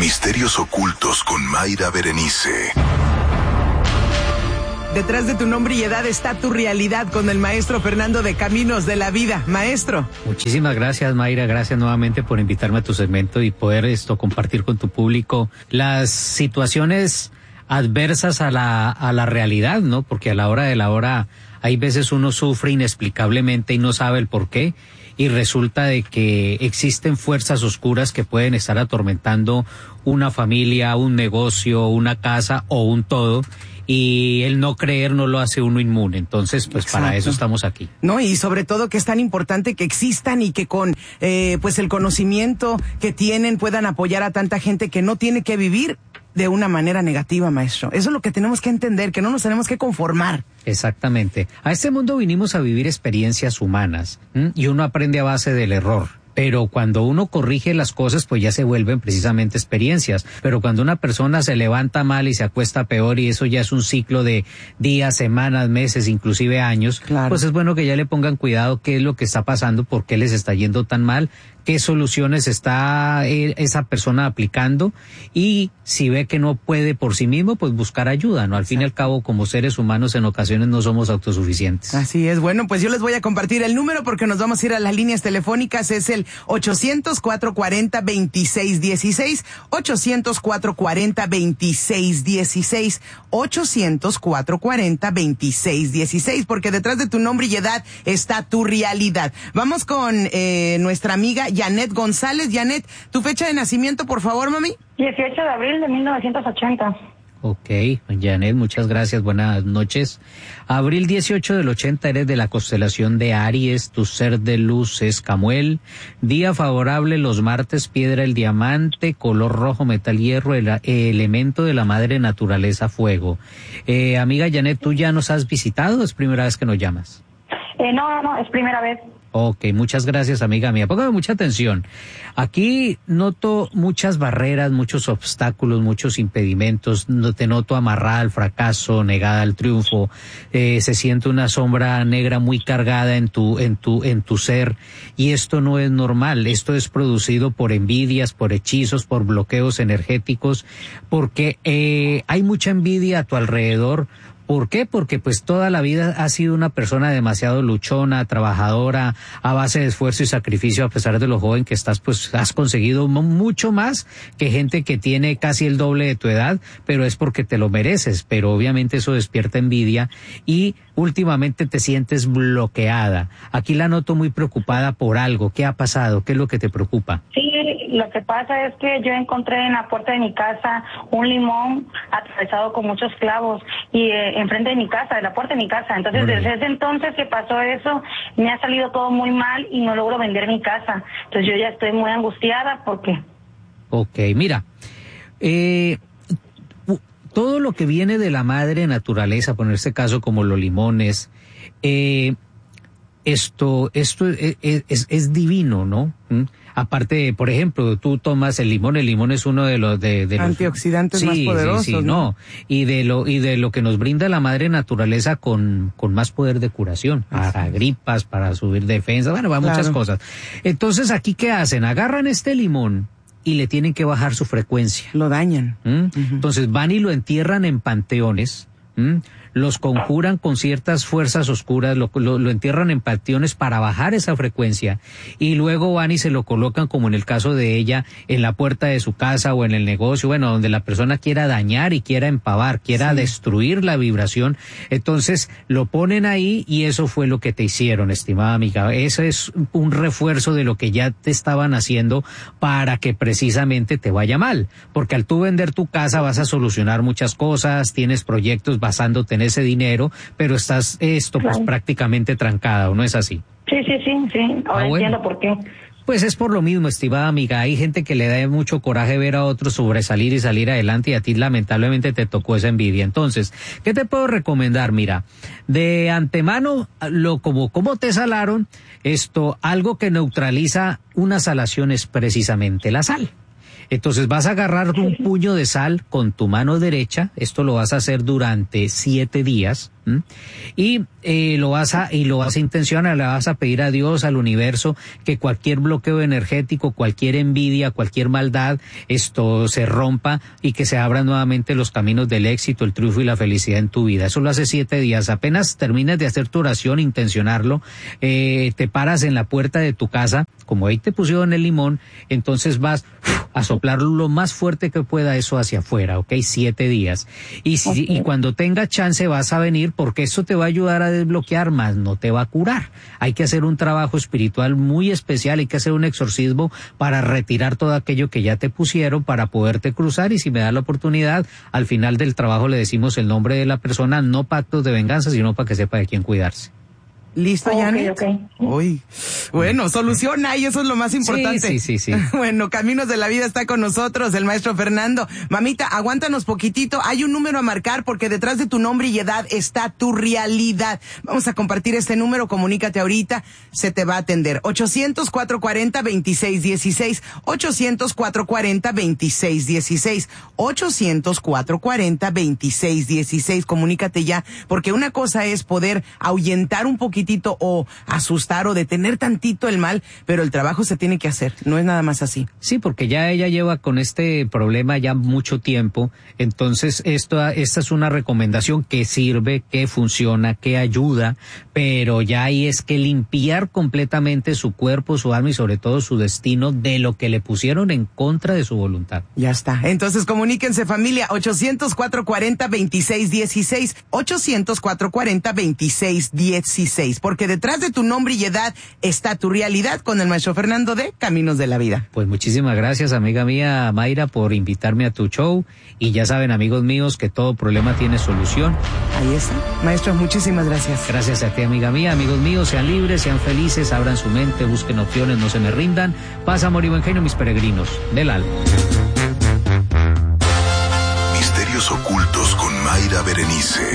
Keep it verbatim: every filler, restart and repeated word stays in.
Misterios ocultos con Mayra Berenice. Detrás de tu nombre y edad está tu realidad con el maestro Fernando de Caminos de la Vida. Maestro. Muchísimas gracias, Mayra. Gracias nuevamente por invitarme a tu segmento y poder esto compartir con tu público las situaciones adversas a la, a la realidad, ¿no? Porque a la hora de la hora hay veces uno sufre inexplicablemente y no sabe el por qué. Y resulta de que existen fuerzas oscuras que pueden estar atormentando una familia, un negocio, una casa o un todo. Y el no creer no lo hace uno inmune. Entonces, pues Exacto. Para eso estamos aquí. No, y sobre todo que es tan importante que existan y que con eh, pues el conocimiento que tienen puedan apoyar a tanta gente que no tiene que vivir de una manera negativa, maestro. Eso es lo que tenemos que entender, que no nos tenemos que conformar. Exactamente. A este mundo vinimos a vivir experiencias humanas, ¿m? Y uno aprende a base del error. Pero cuando uno corrige las cosas, pues ya se vuelven precisamente experiencias. Pero cuando una persona se levanta mal y se acuesta peor, y eso ya es un ciclo de días, semanas, meses, inclusive años, claro. Pues es bueno que ya le pongan cuidado qué es lo que está pasando, por qué les está yendo tan mal, qué soluciones está esa persona aplicando, y si ve que no puede por sí mismo, pues buscar ayuda, ¿no? Al Exacto. Fin y al cabo, como seres humanos, en ocasiones no somos autosuficientes. Así es. Bueno, pues yo les voy a compartir el número porque nos vamos a ir a las líneas telefónicas. Es el ochocientos, cuatrocientos cuarenta, veintiséis dieciséis, ochocientos, cuatrocientos cuarenta, veintiséis dieciséis, ochocientos, cuatrocientos cuarenta, veintiséis dieciséis, porque detrás de tu nombre y edad está tu realidad. Vamos con eh, nuestra amiga Janet González. Janet, tu fecha de nacimiento, por favor, mami. dieciocho de abril de mil novecientos ochenta. Ok, Janet, muchas gracias, buenas noches. Abril dieciocho del ochenta, eres de la constelación de Aries, tu ser de luz es Camuel. Día favorable los martes, piedra el diamante, color rojo, metal hierro, el, el elemento de la madre naturaleza fuego. Eh, amiga Janet, ¿tú ya nos has visitado o es primera vez que nos llamas? Eh, no, no, es primera vez. Ok, muchas gracias, amiga mía. Póngame mucha atención. Aquí noto muchas barreras, muchos obstáculos, muchos impedimentos. No te noto amarrada al fracaso, negada al triunfo. Eh, se siente una sombra negra muy cargada en tu, en tu, en tu ser. Y esto no es normal. Esto es producido por envidias, por hechizos, por bloqueos energéticos, porque eh, hay mucha envidia a tu alrededor. ¿Por qué? Porque pues toda la vida has sido una persona demasiado luchona, trabajadora, a base de esfuerzo y sacrificio. A pesar de lo joven que estás, pues has conseguido mucho más que gente que tiene casi el doble de tu edad, pero es porque te lo mereces. Pero obviamente eso despierta envidia y últimamente te sientes bloqueada. Aquí la noto muy preocupada por algo. ¿Qué ha pasado? ¿Qué es lo que te preocupa? Sí, lo que pasa es que yo encontré en la puerta de mi casa un limón atravesado con muchos clavos y eh, enfrente de mi casa, de la puerta de mi casa. Entonces, bueno, desde ese entonces que pasó eso, me ha salido todo muy mal y no logro vender mi casa. Entonces yo ya estoy muy angustiada porque... Ok, mira, eh... todo lo que viene de la madre naturaleza, por este caso como los limones, eh, esto, esto es, es, es divino, ¿no? ¿Mm? Aparte, por ejemplo, tú tomas el limón, el limón es uno de los de, de los antioxidantes sí, más poderosos, sí, sí, ¿no? no, y de lo y de lo que nos brinda la madre naturaleza con con más poder de curación, para gripas, para subir defensa, bueno, va claro. Muchas cosas. Entonces, aquí ¿qué hacen? Agarran este limón y le tienen que bajar su frecuencia. Lo dañan. ¿Mm? Uh-huh. Entonces van y lo entierran en panteones, ¿Mm? los conjuran con ciertas fuerzas oscuras, lo, lo, lo entierran en panteones para bajar esa frecuencia y luego van y se lo colocan, como en el caso de ella, en la puerta de su casa o en el negocio, bueno, donde la persona quiera dañar y quiera empavar, quiera sí. destruir la vibración. Entonces lo ponen ahí y eso fue lo que te hicieron, estimada amiga. Eso es un refuerzo de lo que ya te estaban haciendo para que precisamente te vaya mal, porque al tú vender tu casa vas a solucionar muchas cosas, tienes proyectos basándote en ese dinero, pero estás esto pues claro. prácticamente trancada, ¿o no es así? Sí, sí, sí, sí, ahora ah, bueno. entiendo por qué. Pues es por lo mismo, estimada amiga, hay gente que le da mucho coraje ver a otros sobresalir y salir adelante y a ti lamentablemente te tocó esa envidia. Entonces, ¿qué te puedo recomendar? Mira, de antemano, lo como, como te salaron, esto, algo que neutraliza una salación es precisamente la sal. Entonces vas a agarrar un puño de sal con tu mano derecha, esto lo vas a hacer durante siete días, ¿Mm? Y eh, lo vas a y lo vas a intencionar, le vas a pedir a Dios, al universo, que cualquier bloqueo energético, cualquier envidia, cualquier maldad, esto se rompa y que se abran nuevamente los caminos del éxito, el triunfo y la felicidad en tu vida. Eso lo hace siete días. Apenas termines de hacer tu oración, intencionarlo, eh, te paras en la puerta de tu casa, como ahí te pusieron el limón, entonces vas a soplar lo más fuerte que pueda eso hacia afuera, ¿ok? Siete días. Y, si, okay. y cuando tengas chance vas a venir, porque esto te va a ayudar a desbloquear, más no te va a curar. Hay que hacer un trabajo espiritual muy especial, hay que hacer un exorcismo para retirar todo aquello que ya te pusieron para poderte cruzar, y si me da la oportunidad, al final del trabajo le decimos el nombre de la persona, no pactos de venganza, sino para que sepa de quién cuidarse. ¿Listo, Janet? Okay, okay. Uy, bueno, soluciona y eso es lo más importante. Sí, sí, sí, sí. Bueno, Caminos de la Vida está con nosotros, el maestro Fernando. Mamita, aguántanos poquitito. Hay un número a marcar porque detrás de tu nombre y edad está tu realidad. Vamos a compartir este número, comunícate ahorita, se te va a atender. ochocientos, cuatrocientos cuarenta, veintiséis dieciséis, ochocientos, cuatrocientos cuarenta, veintiséis dieciséis, ochocientos, cuatrocientos cuarenta, veintiséis dieciséis. Comunícate ya, porque una cosa es poder ahuyentar un poquito o asustar o detener tantito el mal, pero el trabajo se tiene que hacer, no es nada más así. Sí, porque ya ella lleva con este problema ya mucho tiempo, entonces esto, esta es una recomendación que sirve, que funciona, que ayuda, pero ya ahí es que limpiar completamente su cuerpo, su alma y sobre todo su destino de lo que le pusieron en contra de su voluntad. Ya está, entonces comuníquense familia, ochocientos, cuatrocientos cuarenta, veintiséis dieciséis, ochocientos, cuatrocientos cuarenta, veintiséis dieciséis. Porque detrás de tu nombre y edad está tu realidad con el maestro Fernando de Caminos de la Vida. Pues muchísimas gracias, amiga mía Mayra, por invitarme a tu show, y ya saben, amigos míos, que todo problema tiene solución. Ahí está. Maestro, muchísimas gracias. Gracias a ti, amiga mía. Amigos míos, sean libres, sean felices, abran su mente, busquen opciones, no se me rindan. Paz, amor y buen genio, mis peregrinos del alma. Misterios ocultos con Mayra Berenice.